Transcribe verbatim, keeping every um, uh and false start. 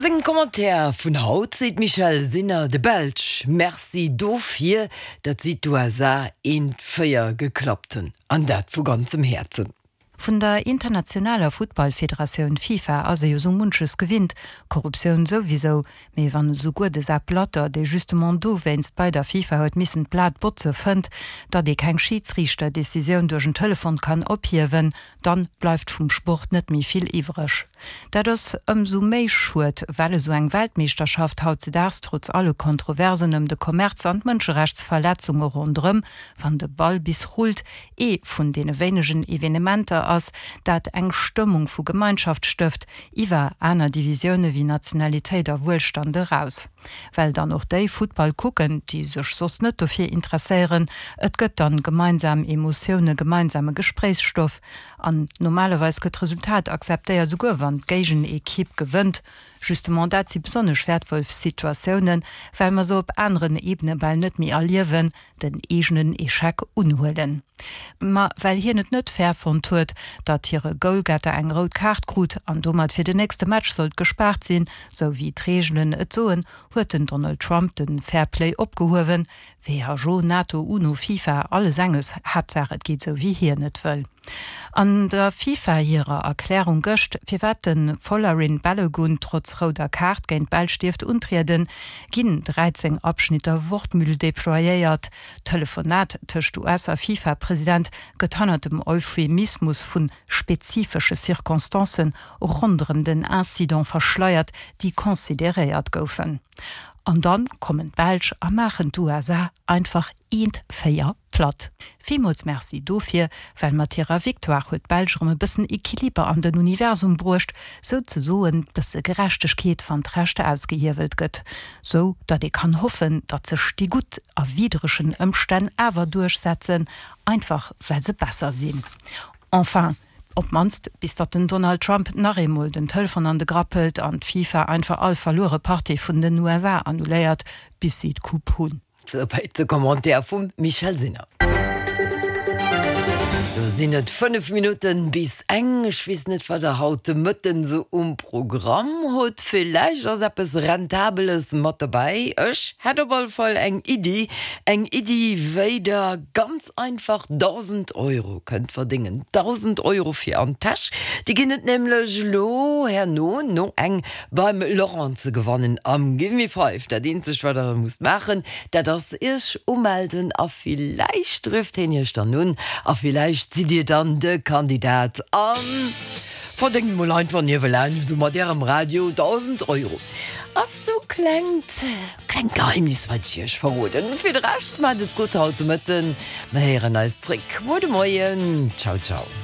Sein Kommentar von Haut sieht Michel Sinner de Belsch. Merci dofir, dat sieht du sa in Feier geklappten. An dat vu ganzem Herzen. Von der internationaler Footballföderation FIFA as jo so munches gewinnt, Korruption sowieso, méi wann so gut des Platter, de justement do wenns bei der FIFA haut missen Blatt botze fënnt, dat de kein Schiedsrichter Decision durch ein Telefon kann ophiwen, dann bleibt vum Sport net mi viel iwrech. Da das ëm so méi schut, weil so eng Weltmeisterschaft haut ze dars trotz alle Kontroversen um de Kommerz an Mënscherechtsverletzungen rundrem, wann de Ball bis holt, e vun den wenigen Evenementer ass, dat eng Stimmung vu Gemeinschaft stifft, iwwer einer Divisione wie Nationalität der Wohlstande raus. Weil dann noch déi Football gucken, die sech sos net dofir interesseieren, et gëtt dann gemeinsam Emotionen, gemeinsame Gesprächsstoff. An normalerweise gëtt Resultat akzeptéier sogar wann d'Gegen Ekipp gewënnt. Justement dat sie besonders wertvoll Situationen, weil man so op anderen Ebene bei net mi alliewen den egenen Echeck unholen. Ma weil hier net net fair von tut, dat ihre Goalgetter eng rot Kart krut an dommer fir de nächste Match sollt gespart sinn, so wie Tregenen et zoen, huet den Donald Trump den Fairplay opgehowen, W H O, NATO, UNO, FIFA, alle Sanges Hauptsache geht so wie hier net wëll. An der FIFA ihrer Erklärung göcht, fir wat den Follerin Balogun trotz roter Kart géint Ballstift untriden, ginn dreizehn Abschnitter Wortmüll deployéiert, Telefonat tëcht U S A FIFA-Präsident getannertem Euphemismus vun spezifische Cirkonstanzen rundrem den Incident verschleiert, die konsideréiert goufen. An dann kommen Belsch a machen du sa einfach int feier platt. Vielmals merci dofir, weil Matera Victoire huet Belsch um e bisssen Equiliber an den Universum brucht, so zu soen, bis se Gerechtigkeit van Rechte ausgehiwelt gëtt. So, dat ich kann hoffen, dat sech die gut a widrischen Umständen awer durchsetzen, einfach weil se besser sinn. Enfin, ob manst bis dat den Donald Trump nachemol den Telefon an de grappelt an FIFA einfach all verlore Party vun den U S A annuléiert bis sie Kup hun. So, bei de Kommentar vum Michel Sinner. Sinnet fünf Minuten bis eng schwiss net wat der haute Mëtten so um Programm huet vielleicht ass appes rentables mat dabei. Ech het ball voll eng Idee eng Idee wéider ganz einfach tausend Euro könnt verdingen. tausend Euro fir an Tasch. Die ginnet nämlichlech lo her no no eng beim Lorenze gewonnen am Gimme five. Der Dienstech wat er muss machen, dat das ich ummelden a vielleicht trifft hin je dann nun a vielleicht sie dir dann de Kandidat an. Verdenken mal einfach nie so mal der am Radio tausend Euro. Ach so klingt, klingt geheimnis, was ich verroten. Für den Rest macht es gut heute mit den Meeren als Trick. Gute Morgen. Ciao, ciao.